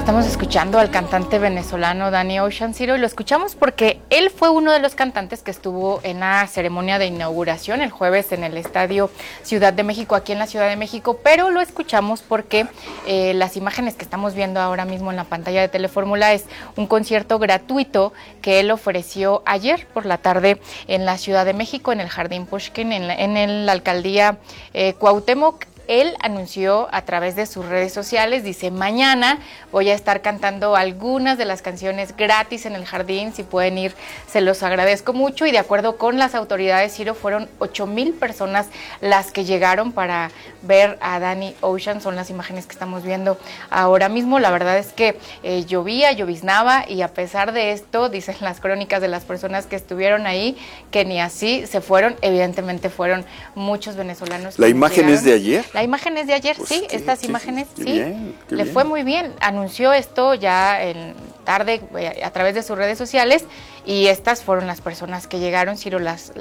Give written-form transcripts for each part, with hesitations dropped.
Estamos escuchando al cantante venezolano Danny Ocean, Ciro, y lo escuchamos porque él fue uno de los cantantes que estuvo en la ceremonia de inauguración el jueves en el Estadio Ciudad de México, aquí en la Ciudad de México, pero lo escuchamos porque las imágenes que estamos viendo ahora mismo en la pantalla de Telefórmula es un concierto gratuito que él ofreció ayer por la tarde en la Ciudad de México, en el Jardín Pushkin, en la alcaldía Cuauhtémoc. Él anunció a través de sus redes sociales, dice: mañana voy a estar cantando algunas de las canciones gratis en el jardín, si pueden ir se los agradezco mucho. Y de acuerdo con las autoridades, Ciro, fueron 8,000 personas las que llegaron para ver a Danny Ocean. Son las imágenes que estamos viendo ahora mismo. La verdad es que lloviznaba, y a pesar de esto, dicen las crónicas de las personas que estuvieron ahí, que ni así se fueron. Evidentemente fueron muchos venezolanos. ¿La imagen es de ayer? La imagen es de ayer, pues sí, estas imágenes, qué sí, bien, le bien. Fue muy bien, anunció esto ya en tarde a través de sus redes sociales, y estas fueron las personas que llegaron, Ciro.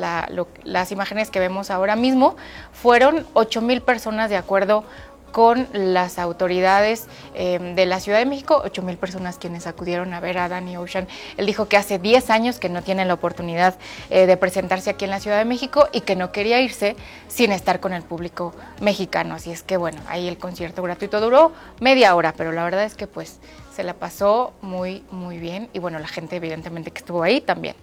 Las imágenes que vemos ahora mismo fueron 8,000 personas, de acuerdo con las autoridades de la Ciudad de México, 8,000 personas quienes acudieron a ver a Danny Ocean. Él dijo que hace 10 años que no tiene la oportunidad de presentarse aquí en la Ciudad de México y que no quería irse sin estar con el público mexicano. Así es que bueno, ahí el concierto gratuito duró media hora, pero la verdad es que pues se la pasó muy, muy bien, y bueno, la gente evidentemente que estuvo ahí también.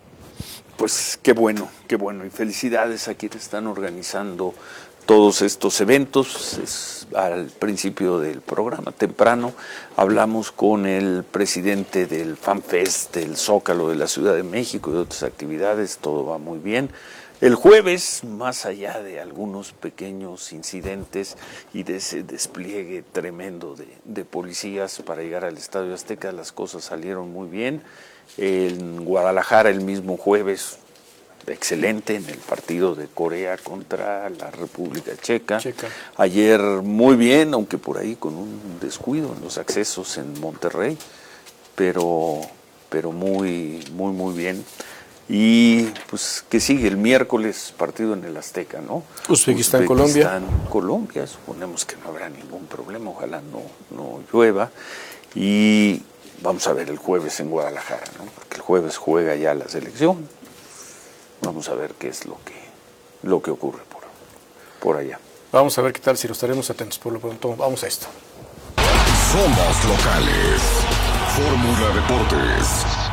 Pues qué bueno, y felicidades a quienes están organizando todos estos eventos. Al principio del programa, temprano, hablamos con el presidente del FanFest, del Zócalo de la Ciudad de México y de otras actividades. Todo va muy bien. El jueves, más allá de algunos pequeños incidentes y de ese despliegue tremendo de policías para llegar al Estadio Azteca, las cosas salieron muy bien. En Guadalajara, el mismo jueves, excelente en el partido de Corea contra la República Checa. Ayer muy bien, aunque por ahí con un descuido en los accesos en Monterrey, pero muy bien. Y pues que sigue el miércoles, partido en el Azteca, ¿no? Uzbekistán, Colombia, suponemos que no habrá ningún problema, ojalá no llueva. Y vamos a ver el jueves en Guadalajara, ¿no? Porque el jueves juega ya la selección. Vamos a ver qué es lo que ocurre por allá. Vamos a ver qué tal, si lo estaremos atentos. Por lo pronto, vamos a esto. Somos locales. Fórmula Deportes.